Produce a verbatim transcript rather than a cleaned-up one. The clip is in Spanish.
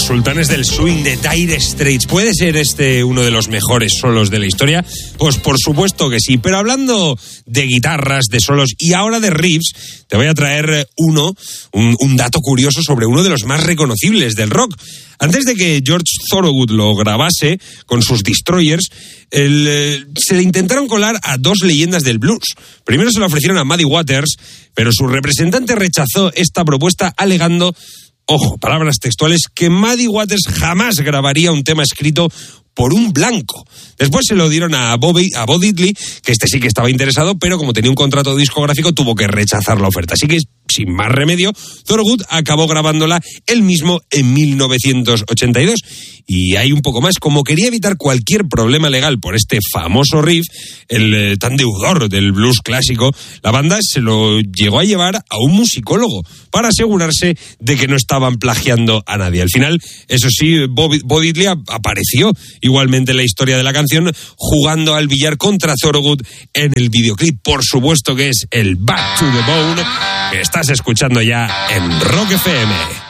Los sultanes del swing de Dire Straits. ¿Puede ser este uno de los mejores solos de la historia? Pues por supuesto que sí. Pero hablando de guitarras, de solos y ahora de riffs, te voy a traer uno, un, un dato curioso sobre uno de los más reconocibles del rock. Antes de que George Thorogood lo grabase con sus Destroyers, el, eh, se le intentaron colar a dos leyendas del blues. Primero se lo ofrecieron a Muddy Waters, pero su representante rechazó esta propuesta alegando, ojo, palabras textuales, que Muddy Waters jamás grabaría un tema escrito por un blanco. Después se lo dieron a Bobby, a Bo Diddley, que este sí que estaba interesado, pero como tenía un contrato discográfico tuvo que rechazar la oferta. Así que, sin más remedio, Thorogood acabó grabándola él mismo en mil novecientos ochenta y dos. Y hay un poco más. Como quería evitar cualquier problema legal por este famoso riff, el eh, tan deudor del blues clásico, la banda se lo llegó a llevar a un musicólogo para asegurarse de que no estaban plagiando a nadie. Al final, eso sí, Bo, Bo Diddley apareció igualmente en la historia de la canción jugando al billar contra Thorogood en el videoclip. Por supuesto que es el Back to the Bone que estás escuchando ya en Rock F M.